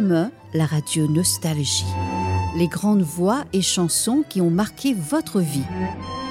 CME, la radio Nostalgie. Les grandes voix et chansons qui ont marqué votre vie.